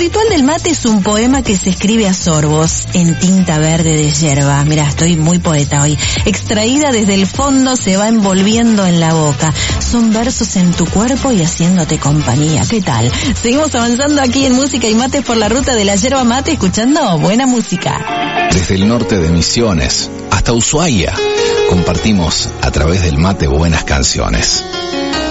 ritual del mate es un poema que se escribe a sorbos en tinta verde de yerba. Mirá, estoy muy poeta hoy. Extraída desde el fondo se va envolviendo en la boca. Son versos en tu cuerpo y haciéndote compañía. ¿Qué tal? Seguimos avanzando aquí en Música y Mates por la ruta de la yerba mate, escuchando buena música. Desde el norte de Misiones hasta Ushuaia, compartimos a través del mate buenas canciones.